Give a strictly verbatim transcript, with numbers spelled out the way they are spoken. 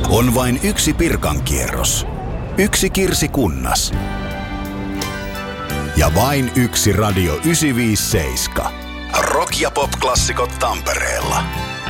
On vain yksi Pirkankierros, yksi Kirsikunnas ja vain yksi Radio yhdeksänsataaviisikymmentäseitsemän. Rock- ja pop-klassikot Tampereella.